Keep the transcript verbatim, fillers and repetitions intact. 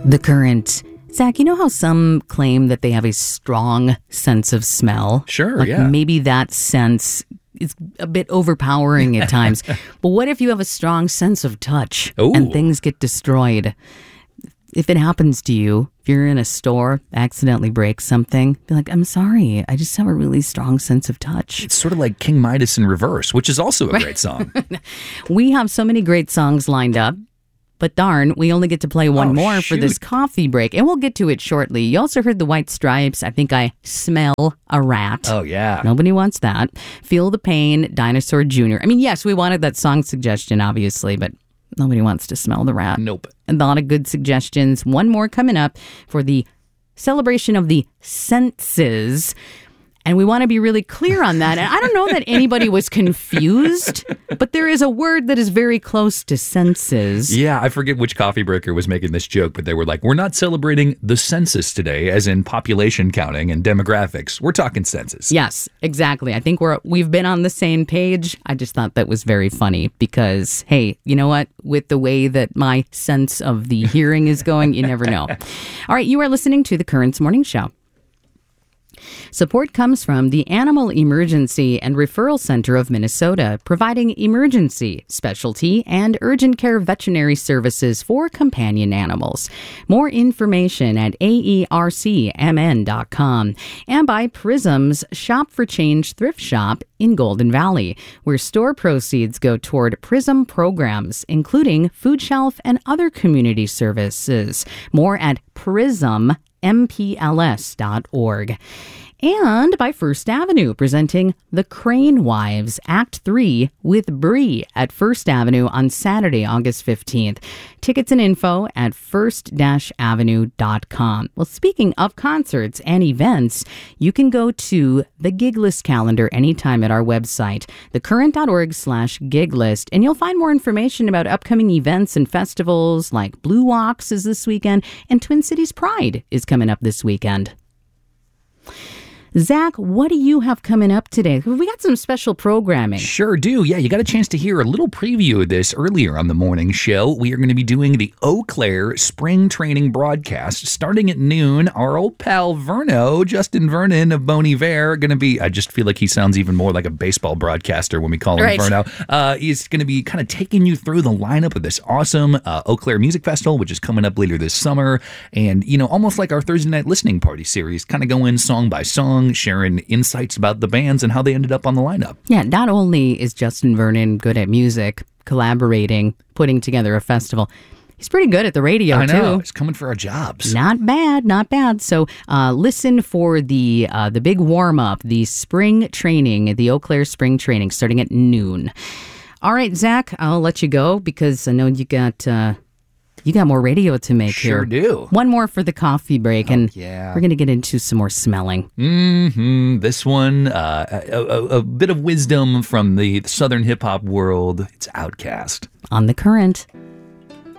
The Current. Zach, you know how some claim that they have a strong sense of smell? Sure, like yeah. Maybe that sense is a bit overpowering at times. But what if you have a strong sense of touch Ooh. and things get destroyed? If it happens to you, if you're in a store, accidentally break something, be like, I'm sorry, I just have a really strong sense of touch. It's sort of like King Midas in reverse, which is also a great song. We have so many great songs lined up. But darn, we only get to play one Oh, more shoot. for this coffee break, and we'll get to it shortly. You also heard the White Stripes. I think I smell a rat. Oh, yeah. Nobody wants that. Feel the Pain, Dinosaur Junior I mean, yes, we wanted that song suggestion, obviously, but nobody wants to smell the rat. Nope. And a lot of good suggestions. One more coming up for the celebration of the senses. And we want to be really clear on that. And I don't know that anybody was confused, but there is a word that is very close to senses. Yeah, I forget which coffee breaker was making this joke, but they were like, we're not celebrating the census today, as in population counting and demographics. We're talking census. Yes, exactly. I think we're we've been on the same page. I just thought that was very funny because, hey, you know what? With the way that my sense of the hearing is going, you never know. All right, you are listening to the Currents Morning Show. Support comes from the Animal Emergency and Referral Center of Minnesota, providing emergency, specialty, and urgent care veterinary services for companion animals. More information at A E R C M N dot com. And by Prism's Shop for Change thrift shop in Golden Valley, where store proceeds go toward Prism programs, including food shelf and other community services. More at Prism M P L S dot org. And by First Avenue, presenting The Crane Wives, Act three with Brie at First Avenue on Saturday, August fifteenth. Tickets and info at first avenue dot com. Well, speaking of concerts and events, you can go to the gig list calendar anytime at our website, thecurrent.org slash gig list, and you'll find more information about upcoming events and festivals like Blue Walks is this weekend, and Twin Cities Pride is coming up this weekend. Zach, what do you have coming up today? We got some special programming. Sure do. Yeah, you got a chance to hear a little preview of this earlier on the morning show. We are going to be doing the Eau Claire Spring Training broadcast starting at noon. Our old pal Verno, Justin Vernon of Bon Iver, going to be, I just feel like he sounds even more like a baseball broadcaster when we call him Right. Verno. Uh, he's going to be kind of taking you through the lineup of this awesome uh, Eau Claire Music Festival, which is coming up later this summer. And, you know, almost like our Thursday night listening party series, kind of going song by song, sharing insights about the bands and how they ended up on the lineup. Yeah, not only is Justin Vernon good at music, collaborating, putting together a festival, he's pretty good at the radio, I know. too. He's coming for our jobs. Not bad, not bad. So uh, listen for the uh, the big warm-up, the spring training, the Eau Claire spring training, starting at noon. All right, Zach, I'll let you go because I know you got... Uh, You got more radio to make Sure here. do. One more for the coffee break, and yeah. we're going to get into some more smelling. Mm-hmm. This one, uh, a, a, a bit of wisdom from the southern hip-hop world. It's Outkast. On the Current.